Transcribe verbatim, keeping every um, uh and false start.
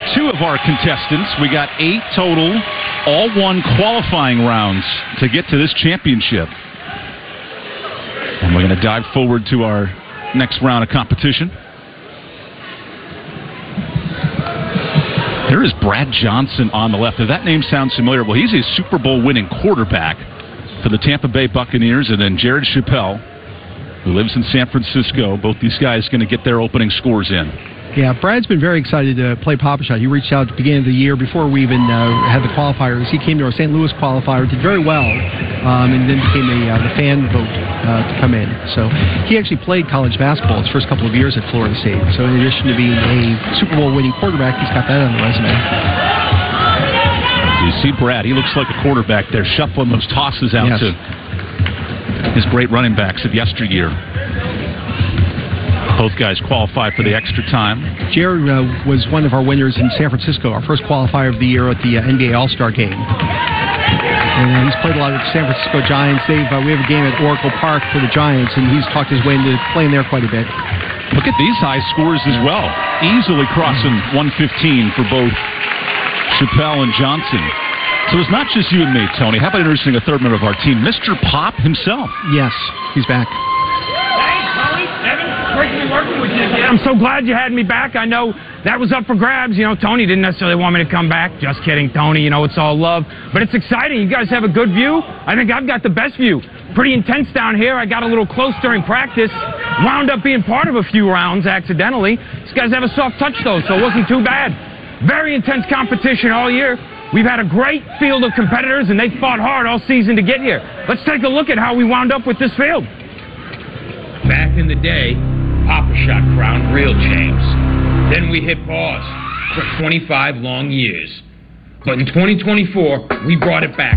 two of our contestants. We got eight total, all won qualifying rounds to get to this championship. And we're going to dive forward to our next round of competition. There is Brad Johnson on the left. If that name sounds familiar, well, he's a Super Bowl winning quarterback for the Tampa Bay Buccaneers. And then Jared Chappelle, who lives in San Francisco. Both these guys going to get their opening scores in. Yeah, Brad's been very excited to play Pop-A-Shot. He reached out at the beginning of the year before we even uh, had the qualifiers. He came to our Saint Louis qualifier, did very well, um, and then became a, uh, the fan vote uh, to come in. So he actually played college basketball his first couple of years at Florida State. So in addition to being a Super Bowl winning quarterback, he's got that on the resume. So you see Brad, he looks like a quarterback there, shuffling those tosses out yes. to his great running backs of yesteryear. Both guys qualified for the extra time. Jared uh, was one of our winners in San Francisco, our first qualifier of the year at the uh, N B A All-Star Game. And uh, he's played a lot with the San Francisco Giants. They've, uh, we have a game at Oracle Park for the Giants, and he's talked his way into playing there quite a bit. Look at these high scores as well. Easily crossing one fifteen for both Chappelle and Johnson. So it's not just you and me, Tony. How about introducing a third member of our team, Mister Pop himself? Yes, he's back. Great to be working with you again. I'm so glad you had me back. I know that was up for grabs. You know, Tony didn't necessarily want me to come back. Just kidding, Tony. You know, it's all love. But it's exciting. You guys have a good view. I think I've got the best view. Pretty intense down here. I got a little close during practice. Wound up being part of a few rounds accidentally. These guys have a soft touch, though, so it wasn't too bad. Very intense competition all year. We've had a great field of competitors, and they fought hard all season to get here. Let's take a look at how we wound up with this field. Back in the day, Pop-A-Shot crowned real champs. Then we hit pause for twenty-five long years. But in twenty twenty-four, we brought it back.